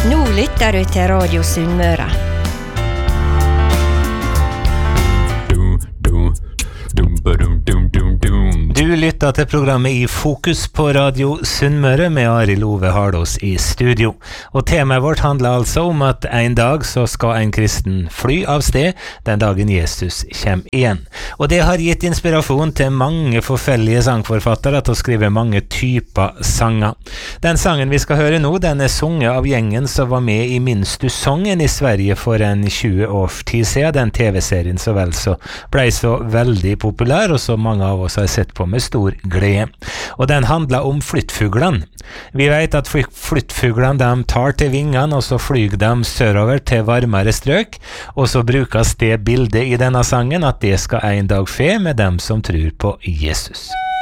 Nå lytter du til Radio Sunnmøre. Du lytter til programmet I Fokus på Radio Sunnmøre med Arild Ove Hardås I studio. Og temaet vårt handler altså om at en dag så skal en kristen fly av sted den dagen Jesus kommer igjen. Og det har gitt inspirasjon til mange forfellige sangforfattere til å skrive mange typer sanger. Den sangen vi skal høre nå, den sunget av gjengen som var med I Minst du sången I Sverige for en 20 års tid siden. Den TV-serien så vel så ble så veldig populær, og så mange av oss har sett på med stor glede. Og den handler om flyttfuglene. Vi vet at flyttfuglene de tar til vingene, og så flyger de sørover til varmere strøk, og så brukes det bildet I denne sangen at det skal en dag skje med dem som tror på Jesus.